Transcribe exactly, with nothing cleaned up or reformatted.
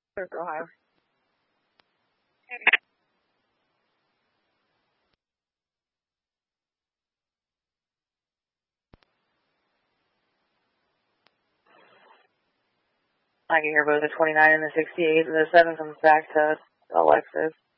Ohio. I can hear both the twenty-nine and the sixty-eight. The seven comes back to Alexis.